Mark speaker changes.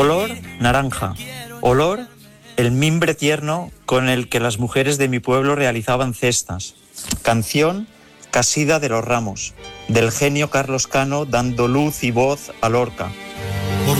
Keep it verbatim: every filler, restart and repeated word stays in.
Speaker 1: Olor, naranja. Olor, el mimbre tierno con el que las mujeres de mi pueblo realizaban cestas. Canción, Casida de los Ramos, del genio Carlos Cano dando luz y voz a Lorca.